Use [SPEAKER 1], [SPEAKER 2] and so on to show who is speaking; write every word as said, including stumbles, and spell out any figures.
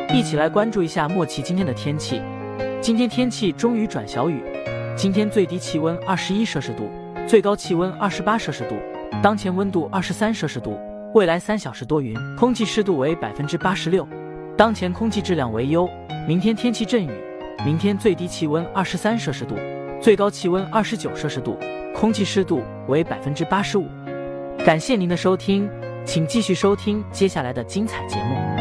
[SPEAKER 1] 一起来关注一下莫奇今天的天气。今天天气终于转小雨，今天最低气温二十一摄氏度，最高气温二十八摄氏度，当前温度二十三摄氏度，未来三小时多云，空气湿度为百分之八十六，当前空气质量为优。明天天气阵雨，明天最低气温二十三摄氏度，最高气温二十九摄氏度，空气湿度为百分之八十五。感谢您的收听，请继续收听接下来的精彩节目。